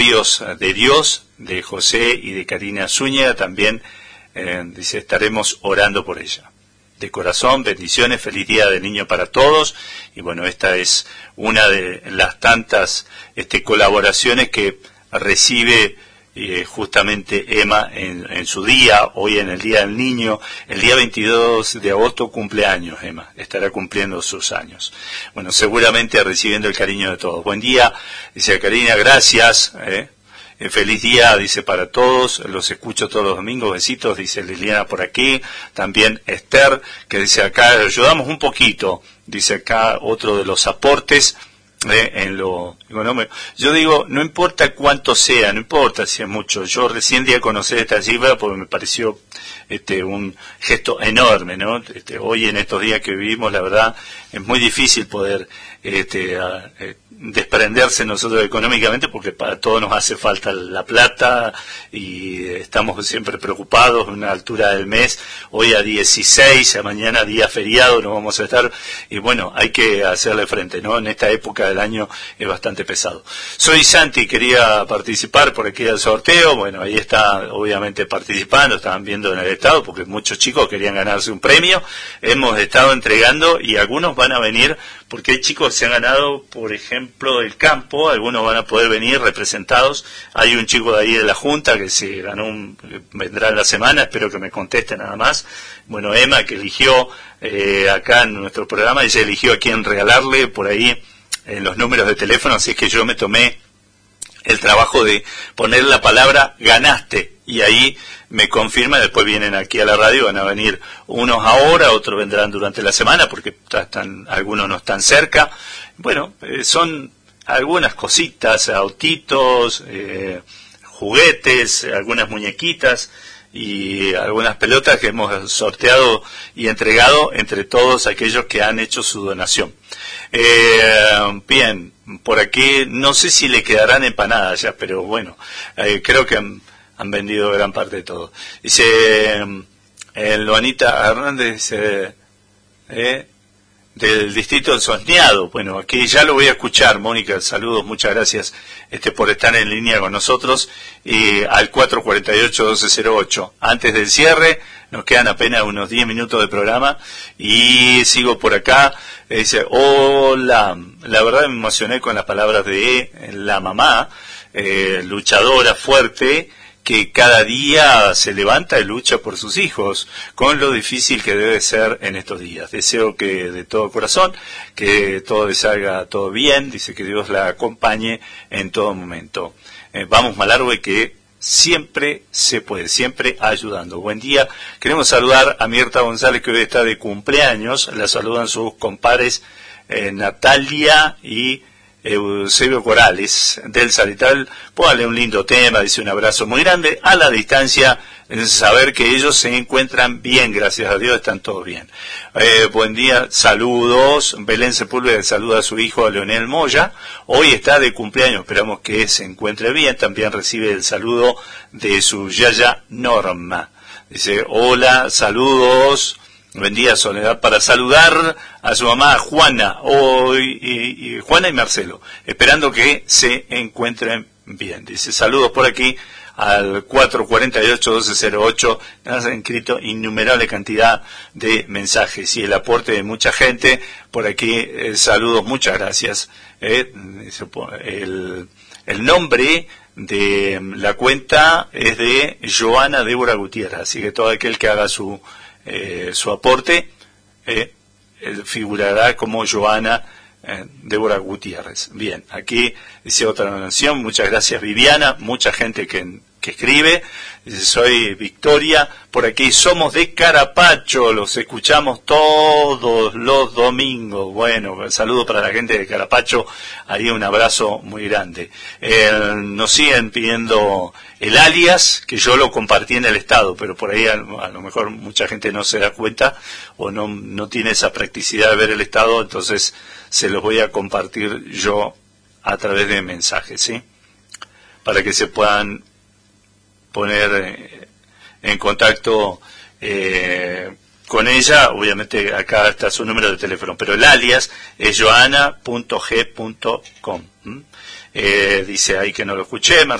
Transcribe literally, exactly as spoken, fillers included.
de Dios, de José y de Karina Zúñiga, también eh, dice, estaremos orando por ella. De corazón, bendiciones, feliz día del niño para todos. Y bueno, esta es una de las tantas este, colaboraciones que recibe eh, justamente Emma en, en su día, hoy en el Día del Niño. El día veintidós de agosto cumpleaños, Emma, estará cumpliendo sus años. Bueno, seguramente recibiendo el cariño de todos. Buen día, dice Karina, gracias, eh. Feliz día, dice, para todos, los escucho todos los domingos, besitos, dice Liliana por aquí, también Esther, que dice acá, ayudamos un poquito, dice acá otro de los aportes, eh, en lo económico. Yo digo, no importa cuánto sea, no importa si es mucho, yo recién di a conocer esta cifra porque me pareció este un gesto enorme, ¿no? Este, hoy en estos días que vivimos, la verdad, es muy difícil poder este, a, eh, desprenderse nosotros económicamente porque para todos nos hace falta la plata y estamos siempre preocupados en una altura del mes, hoy a dieciséis, a mañana día feriado no vamos a estar y bueno, hay que hacerle frente, ¿no? En esta época del año es bastante pesado. Soy Santi, quería participar por aquí del sorteo, bueno, ahí está obviamente participando, estaban viendo en el estado porque muchos chicos querían ganarse un premio, hemos estado entregando y algunos van a venir porque hay chicos que se han ganado, por ejemplo, del campo, algunos van a poder venir representados, hay un chico de ahí de la Junta que se ganó, un, vendrá en la semana, espero que me conteste nada más, bueno, Emma que eligió eh, acá en nuestro programa, ella eligió a quién regalarle por ahí en los números de teléfono, así es que yo me tomé el trabajo de poner la palabra ganaste y ahí me confirma, después vienen aquí a la radio, van a venir unos ahora, otros vendrán durante la semana porque están, algunos no están cerca. Bueno, eh, son algunas cositas, autitos, eh, juguetes, algunas muñequitas y algunas pelotas que hemos sorteado y entregado entre todos aquellos que han hecho su donación. Eh, bien, por aquí no sé si le quedarán empanadas ya, pero bueno, eh, creo que han, han vendido gran parte de todo. Dice eh, Luanita Hernández, dice, eh, del distrito del Soñado. Bueno, aquí ya lo voy a escuchar, Mónica, saludos, muchas gracias este por estar en línea con nosotros, y al cuatro cuatro ocho, doce cero ocho. Antes del cierre, nos quedan apenas unos diez minutos de programa, y sigo por acá, eh, dice, hola, la verdad me emocioné con las palabras de la mamá, eh, luchadora, fuerte, que cada día se levanta y lucha por sus hijos, con lo difícil que debe ser en estos días. Deseo que de todo corazón, que todo le salga todo bien, dice que Dios la acompañe en todo momento. Eh, vamos Malargüe, que siempre se puede, siempre ayudando. Buen día, queremos saludar a Mirta González, que hoy está de cumpleaños, la saludan sus compadres eh, Natalia y Eusebio Corales del Salital. Póngale un lindo tema, dice, un abrazo muy grande a la distancia, saber que ellos se encuentran bien, gracias a Dios están todos bien. Eh, buen día, saludos. Belén Sepúlveda saluda a su hijo Leonel Moya, hoy está de cumpleaños, esperamos que se encuentre bien. También recibe el saludo de su yaya Norma, dice, hola, saludos. Buen día, Soledad, para saludar a su mamá Juana, hoy, y, y Juana y Marcelo, esperando que se encuentren bien. Dice, saludos por aquí al cuatro cuatro ocho, doce cero ocho, nos han escrito innumerable cantidad de mensajes y el aporte de mucha gente. Por aquí, eh, saludos, muchas gracias. Eh, el, el nombre de la cuenta es de Joana Débora Gutiérrez, así que todo aquel que haga su Eh, su aporte eh, eh, figurará como Joana eh, Débora Gutiérrez. Bien, aquí dice otra donación, muchas gracias Viviana, mucha gente que, que escribe, dice, soy Victoria, por aquí somos de Carapacho, los escuchamos todos los domingos. Bueno, saludo para la gente de Carapacho, ahí un abrazo muy grande. Eh, nos siguen pidiendo el alias, que yo lo compartí en el estado, pero por ahí a, a lo mejor mucha gente no se da cuenta o no, no tiene esa practicidad de ver el estado, entonces se los voy a compartir yo a través de mensajes, ¿sí? Para que se puedan poner eh, en contacto eh, con ella. Obviamente acá está su número de teléfono, pero el alias es joana punto g punto com. ¿Mm? Eh, dice ahí que no lo escuché, Marcelo.